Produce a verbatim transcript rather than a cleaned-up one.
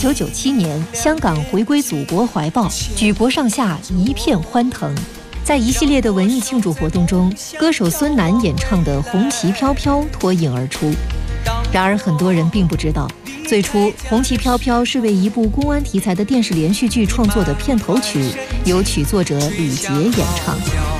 九九七年，香港回归祖国怀抱，举国上下一片欢腾。在一系列的文艺庆祝活动中，歌手孙楠演唱的《红旗飘飘》脱颖而出。然而，很多人并不知道，最初《红旗飘飘》是为一部公安题材的电视连续剧创作的片头曲，由曲作者李杰演唱。